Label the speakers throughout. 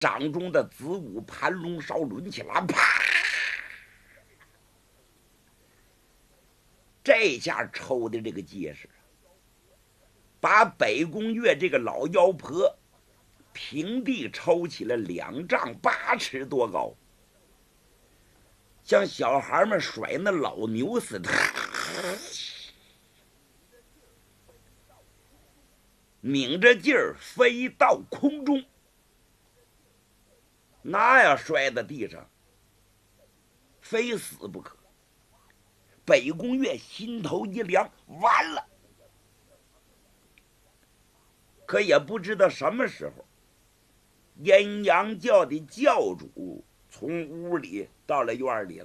Speaker 1: 掌中的子午盘龙勺抡起来，啪！这下抽的这个结实，把北宫月这个老妖婆平地抽起了2丈8尺多高，像小孩们甩那老牛似的，拧着劲儿飞到空中。那要摔在地上，非死不可。北宫月心头一凉，完了。可也不知道什么时候，阴阳教的教主从屋里到了院里了。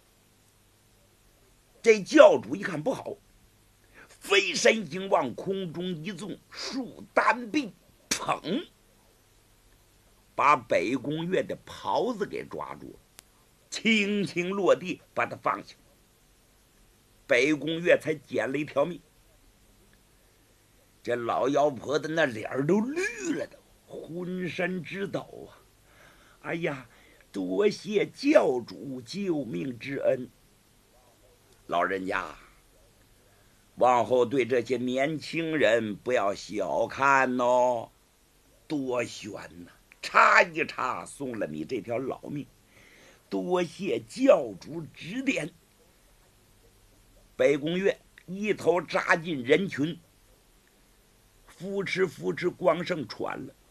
Speaker 1: 这教主一看不好，飞身迎往空中一纵，竖单臂，砰，把北宫月的袍子给抓住了，轻轻落地，把他放下。北宫月才捡了一条命。这老妖婆的那脸都绿了，都浑身直抖啊！哎呀，多谢教主救命之恩。老人家，往后对这些年轻人不要小看哦，多悬呐！插一插，送了你这条老命，多谢教主指点。北宫月一头扎进人群，扶持扶持，光剩喘了。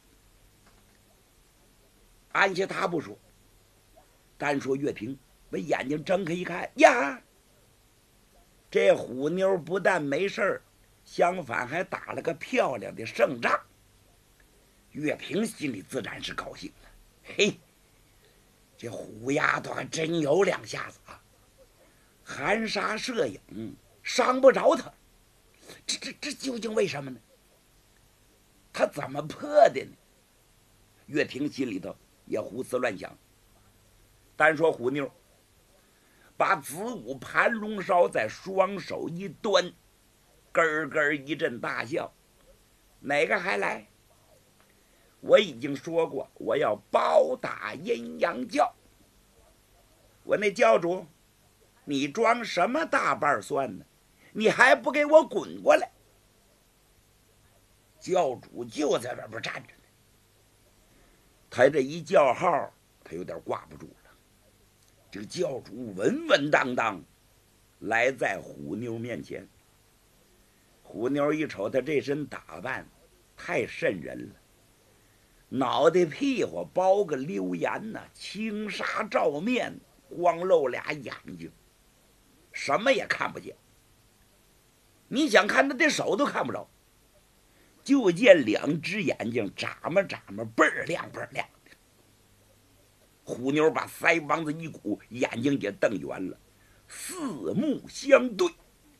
Speaker 1: 安下他不说，单说岳平，把眼睛睁开一看，呀，这虎妞不但没事儿，相反还打了个漂亮的胜仗。岳平心里自然是高兴了，嘿，这虎丫头还真有2下子啊！含沙射影，伤不着他。这究竟为什么呢？他怎么破的呢？岳平心里头也胡思乱想。单说虎妞把子午盘龙勺在双手一端，咯咯一阵大笑。哪个还来？我已经说过，我要包打阴阳教。我那教主，你装什么大瓣蒜呢？你还不给我滚过来！教主就在外边站着呢，他这一叫号，他有点挂不住了。这个教主稳稳当当来在虎妞面前。虎妞一瞅他这身打扮，太瘆人了，脑袋屁股包个溜檐呐，轻纱罩面，光露俩眼睛，什么也看不见。你想看他的手都看不着，就见2只眼睛眨嘛眨嘛，倍儿亮倍儿亮的。虎妞把腮帮子一鼓，眼睛也瞪圆了，四目相对，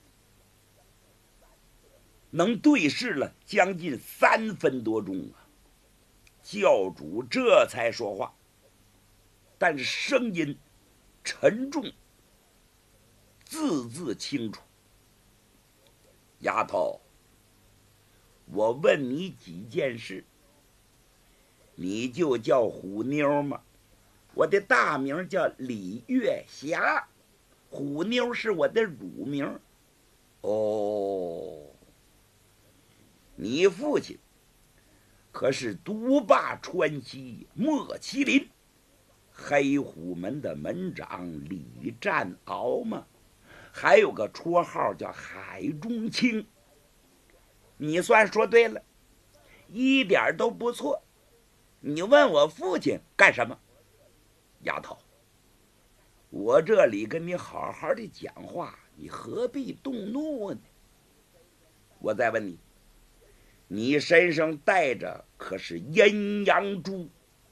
Speaker 1: 能对视了将近3分多钟啊！教主这才说话，但是声音沉重，字字清楚。丫头，我问你几件事，你就叫虎妞吗？我的大名叫李月霞，虎妞是我的乳名。哦，你父亲可是独霸川西莫麒麟黑虎门的门长李占鳌吗？还有个绰号叫海中青。你算说对了，一点都不错。你问我父亲干什么？丫头，我这里跟你好好的讲话，你何必动怒呢？我再问你，你身上带着可是阴阳珠？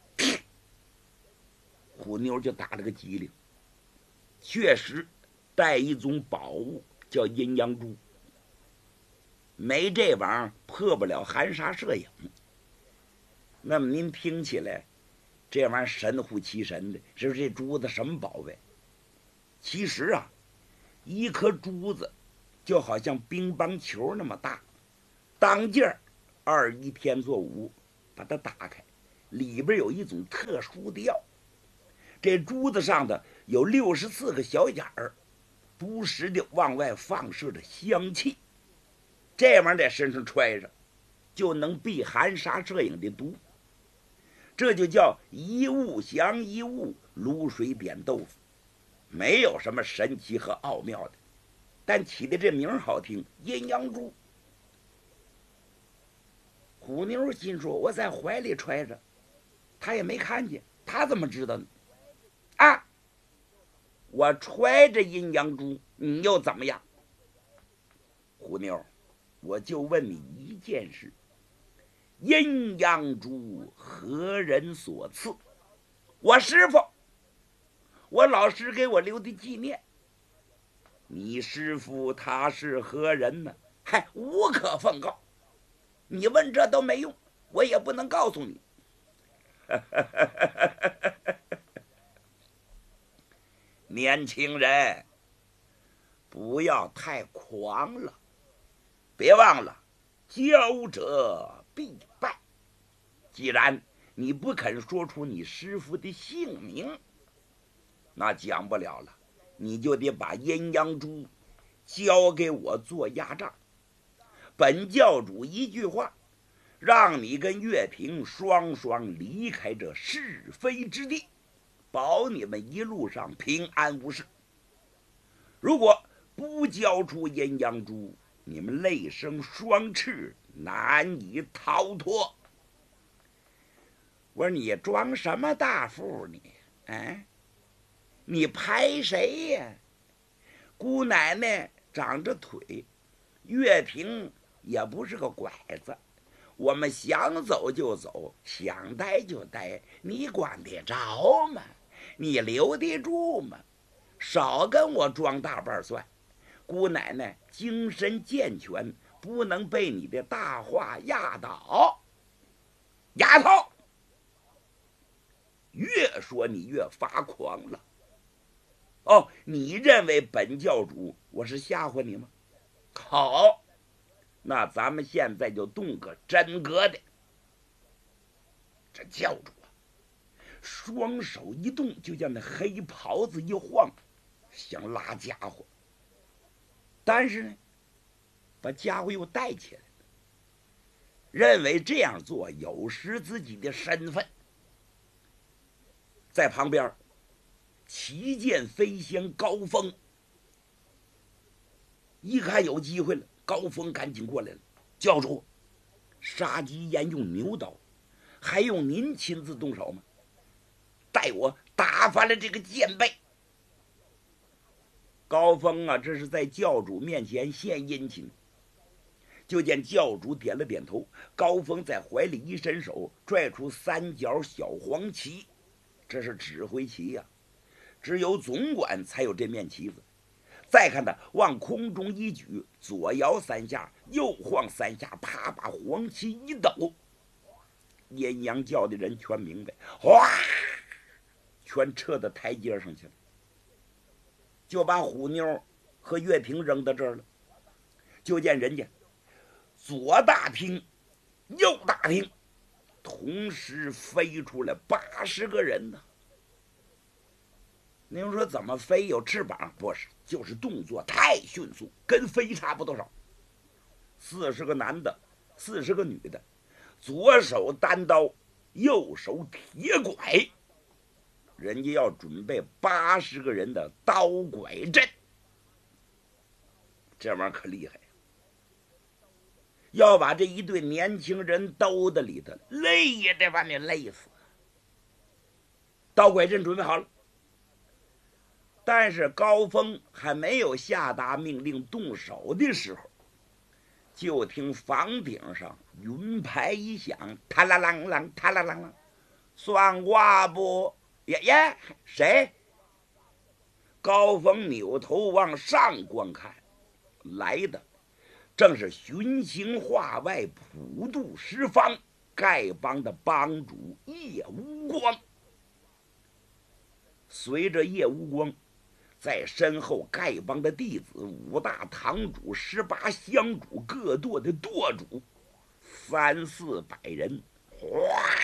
Speaker 1: 虎妞就打了个机灵，确实带一种宝物叫阴阳珠，没这玩意儿破不了含沙射影。那么您听起来这玩意儿神乎其神的，是不是？这珠子什么宝贝？其实啊，一颗珠子就好像乒乓球那么大，当劲儿21天作5，把它打开， 里边有一种特殊的药，这珠子上的有64个小眼儿，不时的往外放射着香气。这玩意儿在身上揣着，就能避含沙射影的毒。这就叫一物降一物，卤水点豆腐，没有什么神奇和奥妙的，但起的这名好听，阴阳珠。虎妞心说：“我在怀里揣着，他也没看见，他怎么知道呢？啊，我揣着阴阳珠，你又怎么样？”虎妞，我就问你一件事：阴阳珠何人所赐？我师傅，我老师给我留的纪念。你师傅他是何人呢？嗨，无可奉告。你问这都没用，我也不能告诉你。年轻人，不要太狂了，别忘了教者必败。既然你不肯说出你师傅的姓名，那讲不了了，你就得把阴阳珠交给我做压账。本教主一句话，让你跟岳平双双离开这是非之地，保你们一路上平安无事。如果不交出阴阳珠，你们泪生双翅，难以逃脱。我说你装什么大富你？你拍谁呀？姑奶奶长着腿，岳平也不是个拐子，我们想走就走，想待就待，你管得着吗？你留得住吗？少跟我装大瓣蒜。姑奶奶精神健全，不能被你的大话压倒。丫头，越说你越发狂了。哦，你认为本教主我是吓唬你吗？好，那咱们现在就动个真格的。这教主啊，双手一动，就将那黑袍子一晃，想拉家伙，但是呢，把家伙又带起来了，认为这样做有失自己的身份。在旁边旗舰飞仙高峰一看有机会了，高峰赶紧过来了。教主，杀鸡焉用牛刀，还用您亲自动手吗？带我打发了这个贱婢。高峰啊，这是在教主面前献殷勤。就见教主点了点头，高峰在怀里一伸手，拽出3角小黄旗，这是指挥旗呀，只有总管才有这面旗子。再看他往空中一举，左摇3下，右晃3下，啪把黄旗一抖，阴阳教的人全明白，哗，全撤到台阶上去了，就把虎妞和岳平扔到这儿了。就见人家左大厅右大厅同时飞出来80个人呢。您说怎么飞？有翅膀？不是，就是动作太迅速，跟飞差不多少。40个男的，40个女的，左手单刀，右手铁拐，人家要准备80个人的刀拐阵。这玩意儿可厉害呀，要把这一对年轻人兜在里头，累也得把你累死。刀拐阵准备好了，但是高峰还没有下达命令动手的时候，就听房顶上云牌一响，塔啦啷啷，塔啦啷啷，算卦不？耶，谁？高峰扭头往上观看，来的正是巡行化外、普渡十方丐帮的帮主叶无光。随着叶无光在身后，丐帮的弟子5大堂主、18香主、各舵的舵主，300-400人，哗